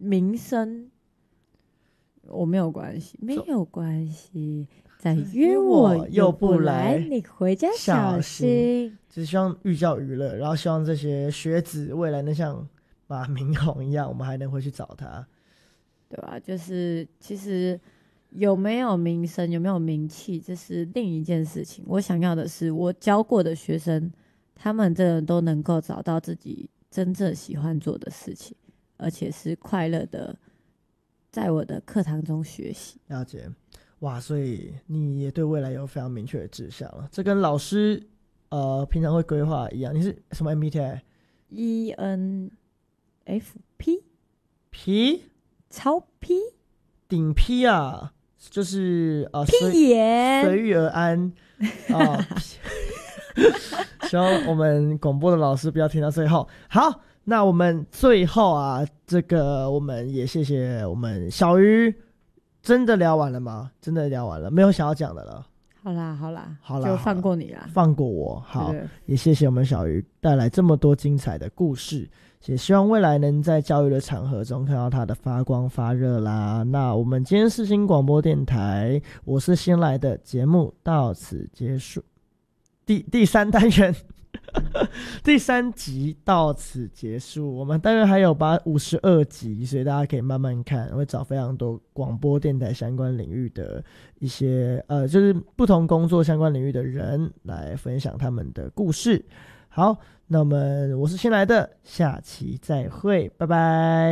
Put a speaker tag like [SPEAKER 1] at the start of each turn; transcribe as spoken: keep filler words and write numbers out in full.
[SPEAKER 1] 名声我没有关系，没有关系，再约我又不来，你回家小心。
[SPEAKER 2] 只希望寓教于乐，然后希望这些学子未来能像马明宏一样，我们还能回去找他，
[SPEAKER 1] 对吧、啊？就是其实有没有名声，有没有名气，这是另一件事情。我想要的是，我教过的学生，他们真的都能够找到自己真正喜欢做的事情，而且是快乐的，在我的课堂中学习。
[SPEAKER 2] 了解，哇，所以你也对未来有非常明确的志向了。这跟老师呃平常会规划一样。你是什么 M B T I？E
[SPEAKER 1] N F P
[SPEAKER 2] P
[SPEAKER 1] 超 P
[SPEAKER 2] 顶 P 啊，就是呃
[SPEAKER 1] 屁眼
[SPEAKER 2] 随遇而安啊。希望我们广播的老师不要听到最后。好，那我们最后啊，这个我们也谢谢我们小鱼。真的聊完了吗？真的聊完了，没有想要讲的了。
[SPEAKER 1] 好啦好啦
[SPEAKER 2] 好啦，
[SPEAKER 1] 就放过你啦，
[SPEAKER 2] 放过我。好，
[SPEAKER 1] 对对，
[SPEAKER 2] 也谢谢我们小鱼带来这么多精彩的故事，也希望未来能在教育的场合中看到它的发光发热啦。那我们今天世新广播电台，我是新来的节目到此结束，第第三单元第三集到此结束。我们当然还有把五十二集，所以大家可以慢慢看，会找非常多广播电台相关领域的一些呃，就是不同工作相关领域的人来分享他们的故事。好，那么我是新来的，下期再会，拜拜。